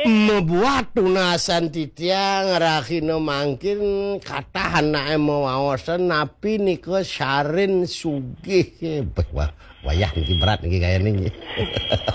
Membuat tunasan titiang rahina mangkin kathah anake mawaosan napi nika sarin sugih. Wah, wayah niki berat niki kayane niki.